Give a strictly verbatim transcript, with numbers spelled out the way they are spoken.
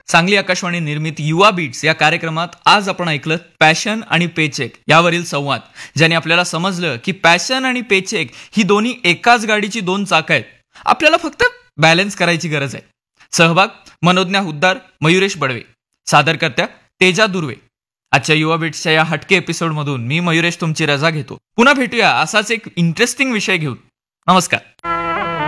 सांगली आकाशवाणी निर्मित युवा बीट्स या कार्यक्रमात आज आपण ऐकलं पॅशन आणि पेचेक यावरील संवाद, ज्याने आपल्याला समजलं की पॅशन आणि पेचेक ही दोन्ही एकाच गाडीची दोन चाकं आहेत. आपल्याला फक्त बॅलन्स करायची गरज आहे. सहभाग मनोज्ञा हुद्दार, मयुरेश बडवे. सादरकर्त्या तेजा दुर्वे. आजच्या युवा बीट्सच्या या हटके एपिसोडमधून मी मयुरेश तुमची रजा घेतो. पुन्हा भेटूया असाच एक इंटरेस्टिंग विषय घेऊन. नमस्कार.